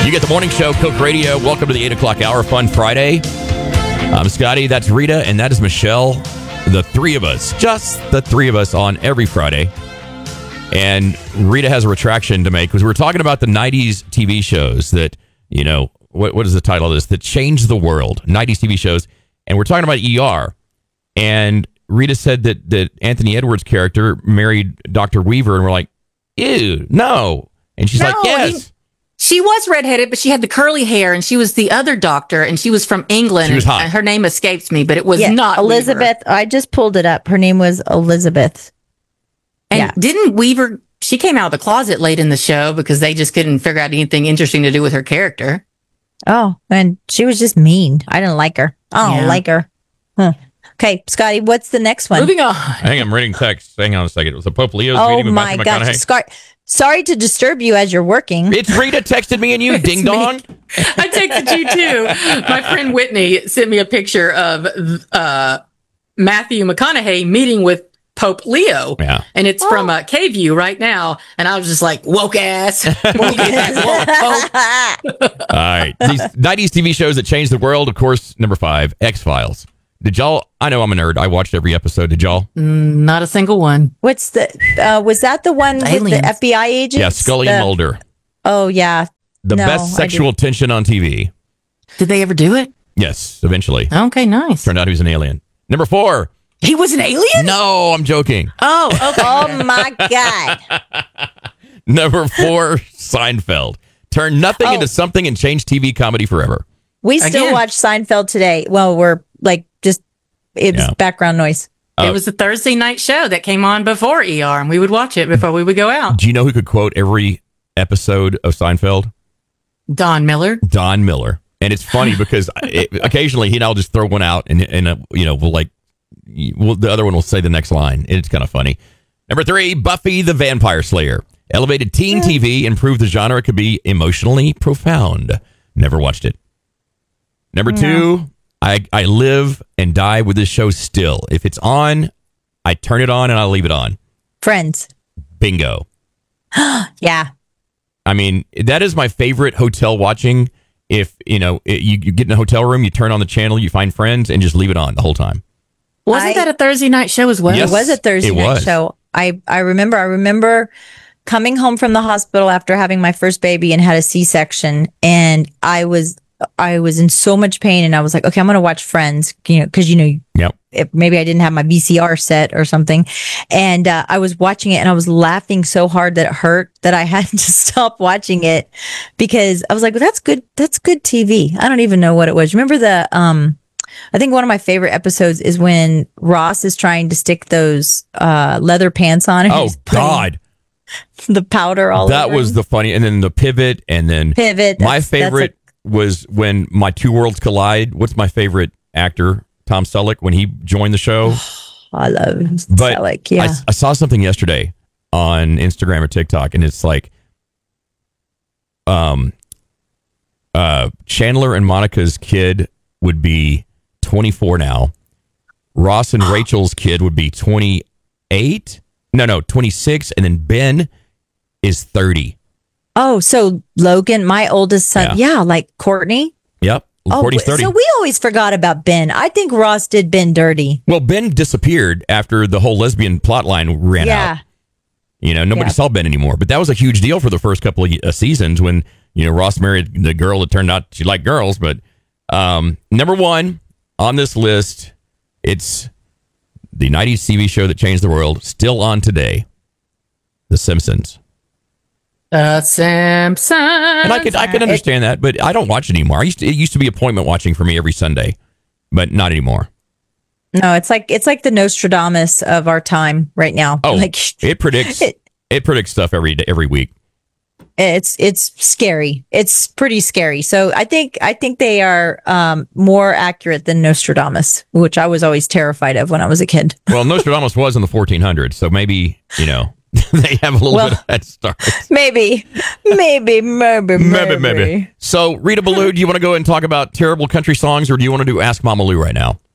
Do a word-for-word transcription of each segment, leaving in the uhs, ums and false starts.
You get the morning show, Coke Radio. Welcome to the eight o'clock hour. Fun Friday. I'm Scotty. That's Rita. And that is Michelle. The three of us. Just the three of us on every Friday. And Rita has a retraction to make because we were talking about the nineties T V shows that, you know, what what is the title of this? That changed the world. nineties T V shows. And we're talking about E R. And Rita said that, that Anthony Edwards' character married Doctor Weaver. And we're like, ew, no. And she's no, like, yes. He- She was redheaded, but she had the curly hair, and she was the other doctor, and she was from England. She was hot. And her name escapes me, but it was yeah, not Elizabeth. Weaver. I just pulled it up. Her name was Elizabeth. And yeah. didn't Weaver, she came out of the closet late in the show because they just couldn't figure out anything interesting to do with her character. Oh, and she was just mean. I didn't like her. I don't Yeah. like her. Huh. Okay, Scotty, what's the next one? Moving on. Hang on, I'm reading text. Hang on a second. It was a Pope Leo's Oh meeting with my Matthew gosh, McConaughey. Scar- sorry to disturb you as you're working. It's Rita texted me and you, ding dong. I texted you too. My friend Whitney sent me a picture of uh, Matthew McConaughey meeting with Pope Leo. Yeah. And it's Oh. from uh, K-View right now. And I was just like, woke ass. Woke ass. Woke Pope. All right. These nineties T V shows that changed the world. Of course, number five, X-Files. Did y'all, I know I'm a nerd. I watched every episode. Did y'all? Not a single one. What's the? Uh, was that the one with Aliens. the F B I agents? Yeah, Scully The- and Mulder. Oh yeah. The No, best I sexual tension on T V. Did they ever do it? Yes, eventually. Okay, nice. Turned out he was an alien. Number four. He was an alien? No, I'm joking. Oh, okay. Oh my God. Number four, Seinfeld. Turned nothing Oh. into something and changed T V comedy forever. We still Again. watch Seinfeld today. Well, we're like just it's Yeah. background noise. Uh, It was a Thursday night show that came on before E R, and we would watch it before we would go out. Do you know who could quote every episode of Seinfeld? Don Miller. Don Miller. And it's funny because it, occasionally he and I'll just throw one out and, and uh, you know, we'll like, we'll, the other one will say the next line. It's kind of funny. Number three, Buffy the Vampire Slayer. Elevated teen T V and proved the genre could be emotionally profound. Never watched it. Number two, I, I live and die with this show still. If it's on, I turn it on and I leave it on. Friends. Bingo. Yeah. I mean, that is my favorite hotel watching. If, you know, it, you, you get in a hotel room, you turn on the channel, you find Friends, and just leave it on the whole time. Wasn't I- that a Thursday night show as well? Yes, It was a Thursday it night was. show. I, I remember I remember coming home from the hospital after having my first baby and had a C-section, and I was I was in so much pain, and I was like, okay, I'm going to watch Friends, you know, because you know, Yep. if maybe I didn't have my V C R set or something, and uh, I was watching it, and I was laughing so hard that it hurt that I had to stop watching it because I was like, well, that's good, that's good T V. I don't even know what it was. Remember the um. I think one of my favorite episodes is when Ross is trying to stick those uh, leather pants on. And Oh, he's putting God. the powder all That over was him. the funny. And then the pivot. And then Pivot. my That's- that's favorite was when my two worlds collide. What's my favorite actor? Tom Selleck, when he joined the show. a- I love But Selleck. Yeah. I, I saw something yesterday on Instagram or TikTok, and it's like um, uh, Chandler and Monica's kid would be twenty-four now. Ross and Rachel's kid would be twenty-eight. No, no, twenty-six. And then Ben is thirty. oh, so Logan, my oldest son. Yeah. Yeah, like Courtney. Yep. Oh, Courtney's thirty. so we always forgot about Ben. I think Ross did Ben dirty. Well, Ben disappeared after the whole lesbian plot line ran yeah. out. You know, nobody Yeah. saw Ben anymore. But that was a huge deal for the first couple of uh, seasons when, you know, Ross married the girl that turned out she liked girls. But um, number one on this list, it's the nineties T V show that changed the world, still on today, The Simpsons. The Simpsons. And I could I could understand that, but I don't watch it anymore. I used to, it used to be appointment watching for me every Sunday, but not anymore. No, it's like it's like the Nostradamus of our time right now. Oh, like it predicts it- it predicts stuff every day, every week. it's it's scary. It's pretty scary. So I think I think they are um, more accurate than Nostradamus, which I was always terrified of when I was a kid. Well, Nostradamus was in the fourteen hundreds, so maybe, you know, they have a little Well, bit of head start. Maybe, maybe, maybe, maybe, Maybe, maybe. So, Rita Ballou, do you want to go and talk about terrible country songs, or do you want to do Ask Mama Lou right now?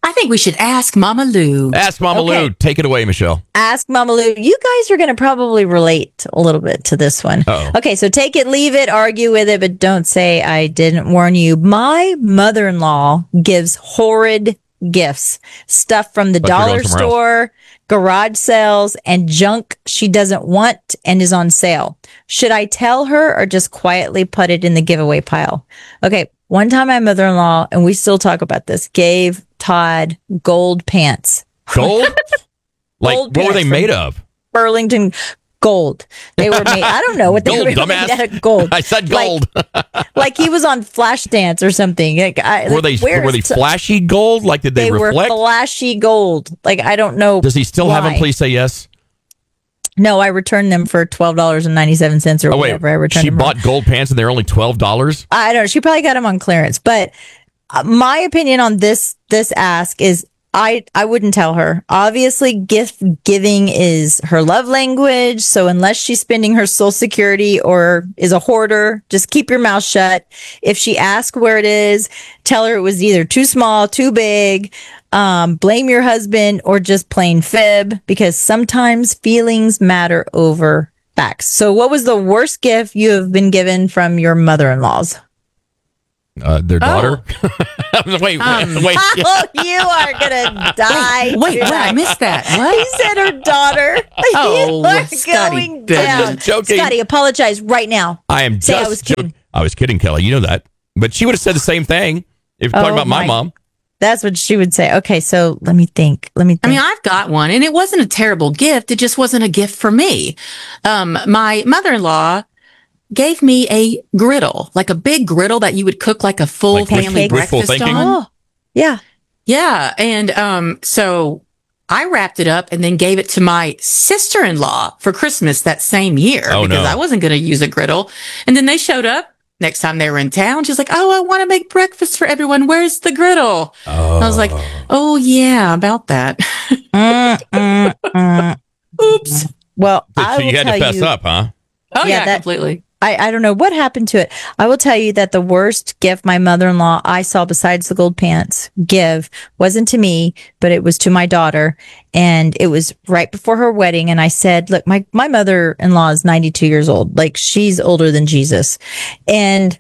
I think we should ask Mama Lou. Ask Mama Okay. Lou. Take it away, Michelle. Ask Mama Lou. You guys are going to probably relate a little bit to this one. Uh-oh. Okay, so take it, leave it, argue with it, but don't say I didn't warn you. My mother-in-law gives horrid gifts, stuff from the Like you're going dollar somewhere else. store, garage sales, and junk she doesn't want and is on sale. Should I tell her or just quietly put it in the giveaway pile? Okay, one time my mother-in-law, and we still talk about this, gave Todd gold pants. Gold? Like, Gold what were they pants made from- of? Burlington gold. They were made. I don't know what they Gold, were made dumbass. out of gold. I said Like- gold. Like he was on Flashdance or something. Like, I, were like, they where's were they t- flashy gold? Like, did they, They were reflect? flashy gold. Like I don't know. Does he still have them? why. Please say yes. No, I returned them for twelve dollars and ninety seven cents or Oh wait, whatever. I returned she them. bought gold pants and they're only twelve dollars. I don't know. She probably got them on clearance. But uh, my opinion on this this ask is I I wouldn't tell her. Obviously, gift giving is her love language. So unless she's spending her social security or is a hoarder, just keep your mouth shut. If she asks where it is, tell her it was either too small, too big. Um, blame your husband or just plain fib, because sometimes feelings matter over facts. So what was the worst gift you have been given from your mother-in-laws? Uh, their daughter. wait, Um, wait. Oh, you are gonna die. Wait, wait, I missed that. He What? said her daughter. Oh, you are Scotty going Pippen. down. Joking. Scotty, apologize right now. I am Say just I was joking. kidding. I was kidding, Kelly. You know that. But she would have said the same thing if you're talking Oh, about my, my- mom. That's what she would say. Okay, so let me think. Let me think. I mean, I've got one, and it wasn't a terrible gift. It just wasn't a gift for me. Um, my mother-in-law gave me a griddle, like a big griddle that you would cook like a full Like with- family with full breakfast thinking? on. oh, yeah. Yeah, and um, so I wrapped it up and then gave it to my sister-in-law for Christmas that same year Oh, because no. I wasn't going to use a griddle. And then they showed up next time they were in town. She's like, "Oh, I want to make breakfast for everyone. Where's the griddle?" Oh. I was like, "Oh yeah, about that." Mm, mm, mm. Oops. Well, So I will you had tell to fess you, up, huh? Oh Yeah, yeah, that- completely. I, I don't know what happened to it. I will tell you that the worst gift my mother-in-law I saw besides the gold pants give wasn't to me, but it was to my daughter. And it was right before her wedding. And I said, look, my, my mother-in-law is ninety-two years old. Like she's older than Jesus. And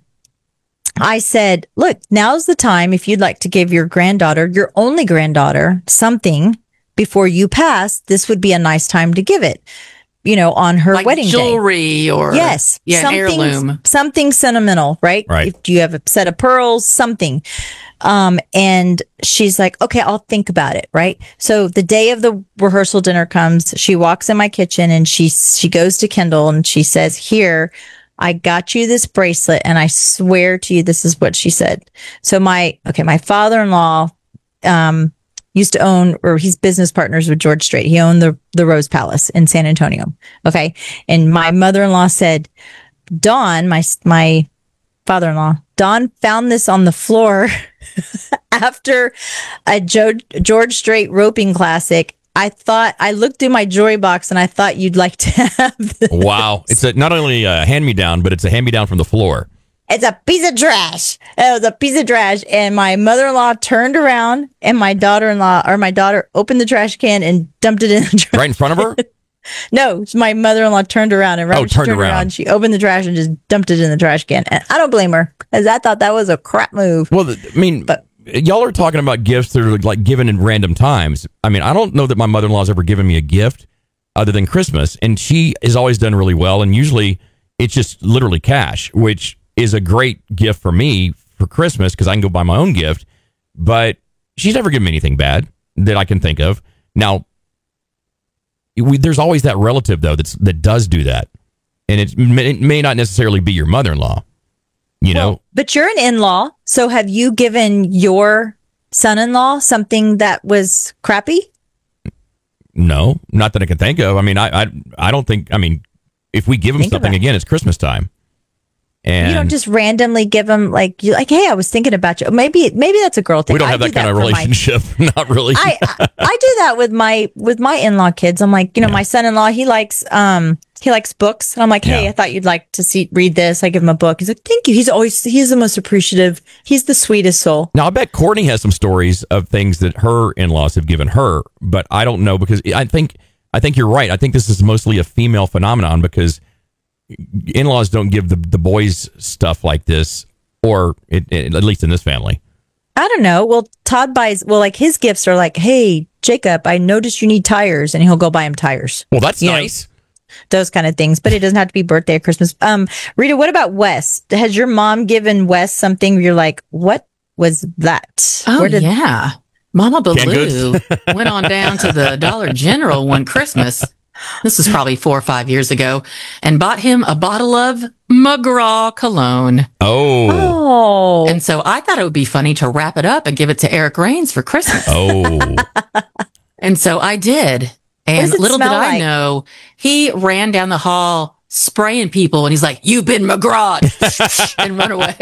I said, look, now's the time if you'd like to give your granddaughter, your only granddaughter, something before you pass, this would be a nice time to give it, you know, on her Like wedding day. jewelry or Yes. yeah, an something, heirloom. Something sentimental, right? Right. If you have a set of pearls, something. Um, and she's like, okay, I'll think about it. Right. So the day of the rehearsal dinner comes, she walks in my kitchen and she, she goes to Kendall and she says, here, I got you this bracelet. And I swear to you, this is what she said. So my, okay, my father-in-law, um, used to own, or he's business partners with George Strait. He owned the, the Rose Palace in San Antonio. Okay. And my mother-in-law said, Dawn, my, my father-in-law, Dawn found this on the floor after a Joe, George Strait roping classic. I thought, I looked through my jewelry box and I thought you'd like to have this. Wow. It's a, not only a hand-me-down, but it's a hand-me-down from the floor. It's a piece of trash. It was a piece of trash. And my mother-in-law turned around and my daughter-in-law or my daughter opened the trash can and dumped it in the trash. Right in front of her? No, my mother-in-law turned around and right Oh, when she turned turned around. around, she opened the trash and just dumped it in the trash can. And I don't blame her because I thought that was a crap move. Well, the- I mean, But- y'all are talking about gifts that are like given in random times. I mean, I don't know that my mother-in-law's ever given me a gift other than Christmas, and she has always done really well. And usually, it's just literally cash, which is a great gift for me for Christmas because I can go buy my own gift. But she's never given me anything bad that I can think of. Now, we, there's always that relative though that's that does do that, and it's, it may not necessarily be your mother-in-law. You know, But you're an in-law. So have you given your son-in-law something that was crappy? no, not that I can think of. I mean, I, I, I don't think. I mean, if we give him Think something about it. again, it's Christmas time. And you don't just randomly give them like you like, hey, I was thinking about you. Maybe maybe that's a girl thing. we don't I have do that kind of for my- relationship. Not really. I I do that with my with my in-law kids. I'm like, you know, Yeah. my son-in-law, he likes um he likes books. And I'm like, hey, Yeah. I thought you'd like to see read this. I give him a book. He's like, thank you. He's always he's the most appreciative. He's the sweetest soul. Now, I bet Courtney has some stories of things that her in-laws have given her, but I don't know because I think I think you're right. I think this is mostly a female phenomenon because in-laws don't give the, the boys stuff like this, or it, it, at least in this family. I don't know. Well, Todd buys well, like his gifts are like, hey, Jacob, I noticed you need tires, and he'll go buy him tires. Well, that's You know, nice. those kind of things, but it doesn't have to be birthday or Christmas. Um, Rita, what about Wes? Has your mom given Wes something where you're like, what was that? Oh, Where did yeah. Mama Canned Baloo went on down to the Dollar General one Christmas. This was probably four or five years ago, and bought him a bottle of McGraw cologne. Oh, Oh, And so I thought it would be funny to wrap it up and give it to Eric Rains for Christmas. oh, And so I did. And does it little did smell I like? know, he ran down the hall spraying people, and he's like, "You've been McGraw," and run away.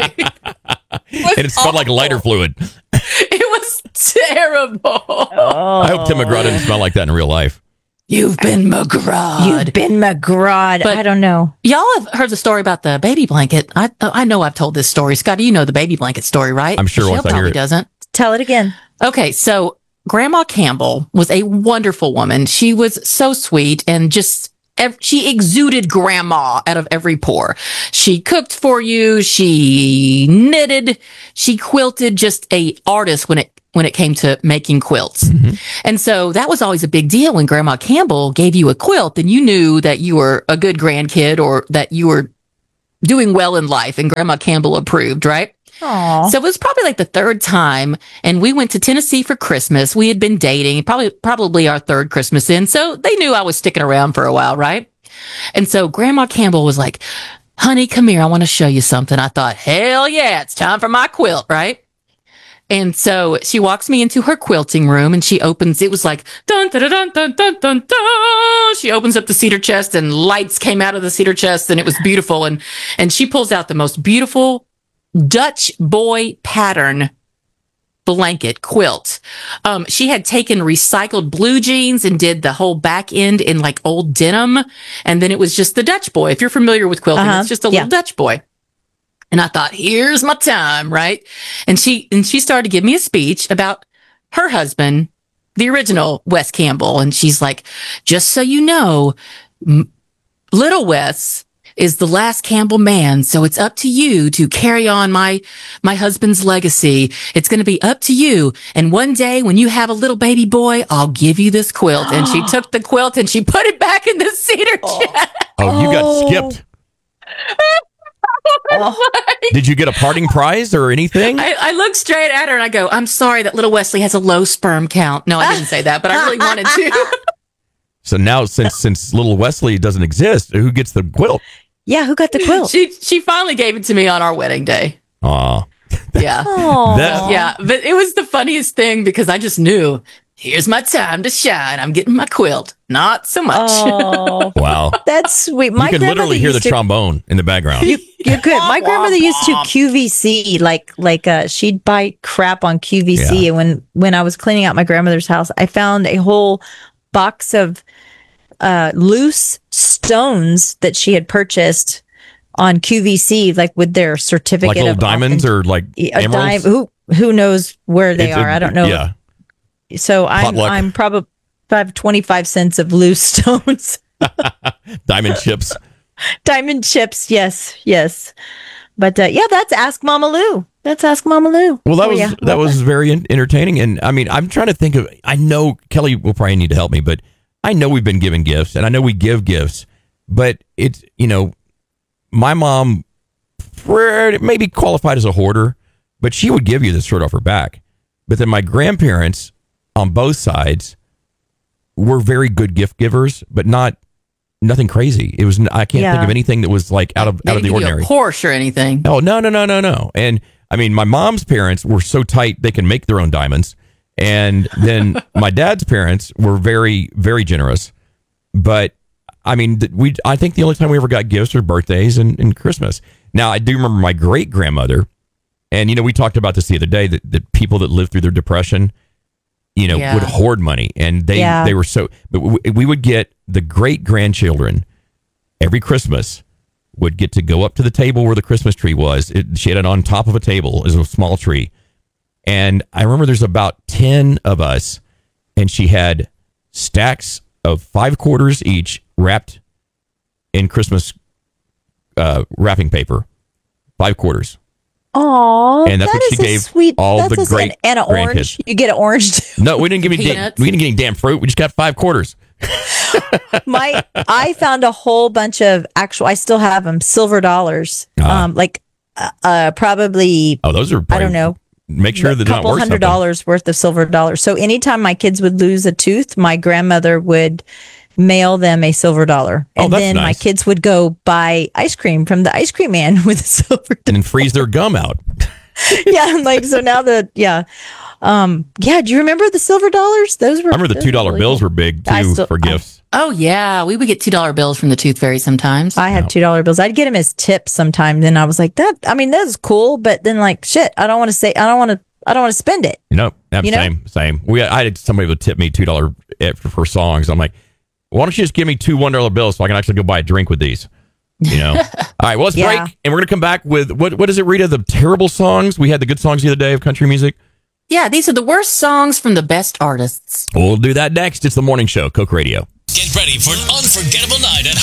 and it smelled like lighter fluid. It was terrible. I hope Tim McGraw didn't smell like that in real life. You've been McGraw. you've been McGraw. But- I don't know. Y'all have heard the story about the baby blanket. I I know I've told this story. Scotty, you know the baby blanket story, right? I'm sure Michelle once I hear probably it. doesn't. Tell it again. Okay, so Grandma Campbell was a wonderful woman. She was so sweet and just ev- she exuded grandma out of every pore. She cooked for you. She knitted. She quilted. Just a artist when it when it came to making quilts. And so that was always a big deal when Grandma Campbell gave you a quilt, and you knew that you were a good grandkid or that you were doing well in life, and Grandma Campbell approved, right? Aw. So it was probably like the third time, and we went to Tennessee for Christmas. We had been dating, probably probably our third Christmas in, so they knew I was sticking around for a while, right? And so Grandma Campbell was like, "Honey, come here. I want to show you something." I thought, hell yeah, it's time for my quilt, right? And so she walks me into her quilting room, and she opens, it was like, dun, dun, dun, dun, dun, dun, dun. She opens up the cedar chest, and lights came out of the cedar chest, and it was beautiful. And, and she pulls out the most beautiful Dutch boy pattern blanket quilt. Um, she had taken recycled blue jeans and did the whole back end in like old denim. And then it was just the Dutch boy. If you're familiar with quilting, Uh-huh. it's just a Yeah. little Dutch boy. And I thought, here's my time, right? And she, and she started to give me a speech about her husband, the original Wes Campbell. And she's like, just so you know, m- little Wes is the last Campbell man. So it's up to you to carry on my, my husband's legacy. It's going to be up to you. And one day when you have a little baby boy, I'll give you this quilt. And she took the quilt and she put it back in the cedar chest. Oh, you Oh. got skipped. Did you get a parting prize or anything? I, I looked straight at her and I go, I'm sorry that little Wesley has a low sperm count. No, I didn't say that, but I really wanted to. So now, since since little Wesley doesn't exist, who gets the quilt? Yeah, who got the quilt? she she finally gave it to me on our wedding day. Aw, Yeah. Oh, That- Yeah. But it was the funniest thing because I just knew, here's my time to shine. I'm getting my quilt. Not so much. oh, wow! that's sweet. My you can grandmother literally hear the used to- trombone in the background. You, you could. My grandmother used to Q V C, like like uh, she'd buy crap on Q V C. Yeah. And when when I was cleaning out my grandmother's house, I found a whole box of uh, loose stones that she had purchased on Q V C, like with their certificate like little of diamonds or like a dime. emeralds. Who who knows where they It's are? a- I don't know. Yeah, So I'm Potluck. I'm probably I have twenty-five cents of loose stones. diamond chips. Diamond chips, yes, yes. But uh, yeah, that's Ask Mama Lou. That's Ask Mama Lou. Well, that for was ya. that was very en- entertaining, and I mean, I'm trying to think of. I know Kelly will probably need to help me, but I know we've been giving gifts, and I know we give gifts, but it's you know, my mom pre- maybe qualified as a hoarder, but she would give you this shirt off her back. But then my grandparents on both sides were very good gift givers, but not nothing crazy. It was I can't Yeah. think of anything that was like out of They out of didn't the give you ordinary. a Porsche or anything. Oh, no, no, no, no, no. And I mean, my mom's parents were so tight they can make their own diamonds. And then my dad's parents were very, very generous. But I mean, th- we. I think the only time we ever got gifts were birthdays and, and Christmas. Now, I do remember my great grandmother, and you know, we talked about this the other day that, that people that lived through their depression, you know, Yeah. would hoard money, and they Yeah. they were so. But we, we would get the great grandchildren every Christmas would get to go up to the table where the Christmas tree was. It, she had it on top of a table as a small tree. And I remember there's about ten of us, and she had stacks of five quarters each wrapped in Christmas uh, wrapping paper. Five quarters. Oh, And that's that what she is a gave sweet, all that's the a- great and an orange. grandkids. You get an orange too. No, we didn't give any damn, Peanuts. we didn't get any damn fruit. We just got five quarters. My, I found a whole bunch of actual. I still have them, silver dollars. Ah. Um, like, uh, uh, probably Oh, those are I probably, don't know, Make sure a that they're not couple worth hundred something. dollars worth of silver dollars. So anytime my kids would lose a tooth, my grandmother would mail them a silver dollar, Oh, and that's then my nice. kids would go buy ice cream from the ice cream man with a silver. And then freeze their gum out. Yeah, I'm like, so now the yeah, um, yeah. Do you remember the silver dollars? Those were. I remember the those two dollar really bills cool. were big I too still- for I- gifts. Oh yeah, we would get two dollar bills from the Tooth Fairy sometimes. I had two dollar bills. I'd get them as tips sometimes, and I was like, that. I mean, that's cool, but then like, shit, I don't want to say, I don't want to, I don't want to spend it. No, that's You know? same, same. We, I had somebody would tip me two dollar for, for songs. I'm like, why don't you just give me two one dollar bills so I can actually go buy a drink with these? You know. All right, well, let's Yeah. break, and we're gonna come back with what? What is it, Rita? The terrible songs. We had the good songs the other day of country music. Yeah, these are the worst songs from the best artists. We'll do that next. It's the morning show, Coke Radio. Get ready for an unforgettable night at